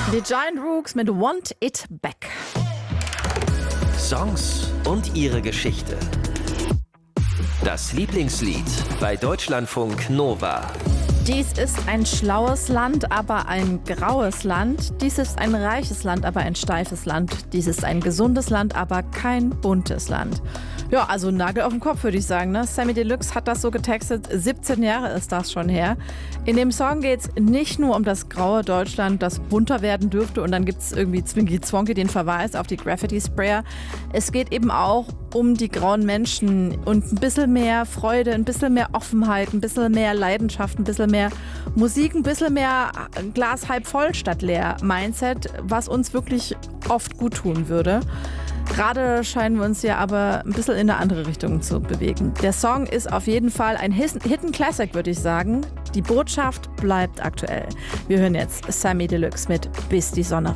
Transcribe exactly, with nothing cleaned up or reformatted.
Die Giant Rooks mit Want It Back. Songs und ihre Geschichte. Das Lieblingslied bei Deutschlandfunk Nova. Dies ist ein schlaues Land, aber ein graues Land. Dies ist ein reiches Land, aber ein steifes Land. Dies ist ein gesundes Land, aber kein buntes Land. Ja, also Nagel auf den Kopf, würde ich sagen. Ne? Samy Deluxe hat das so getextet. siebzehn Jahre ist das schon her. In dem Song geht es nicht nur um das graue Deutschland, das bunter werden dürfte. Und dann gibt es irgendwie Zwinky Zwonky den Verweis auf die Graffiti-Sprayer. Es geht eben auch um die grauen Menschen und ein bisschen mehr Freude, ein bisschen mehr Offenheit, ein bisschen mehr Leidenschaft, ein bisschen mehr Musik, ein bisschen mehr Glas halb voll statt leer Mindset, was uns wirklich oft gut tun würde. Gerade scheinen wir uns ja aber ein bisschen in eine andere Richtung zu bewegen. Der Song ist auf jeden Fall ein Hidden Classic, würde ich sagen. Die Botschaft bleibt aktuell. Wir hören jetzt Samy Deluxe mit Bis die Sonne